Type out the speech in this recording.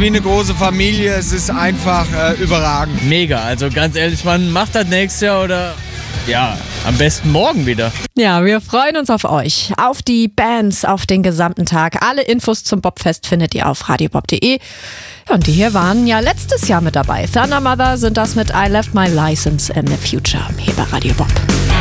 wie eine große Familie. Es ist einfach überragend. Mega, also ganz ehrlich, man macht das nächstes Jahr oder ja, am besten morgen wieder. Ja, wir freuen uns auf euch, auf die Bands, auf den gesamten Tag. Alle Infos zum Bobfest findet ihr auf radiobob.de. Und die hier waren ja letztes Jahr mit dabei. Thunder Mother sind das mit I Left My License in the Future hier bei Radio Bob.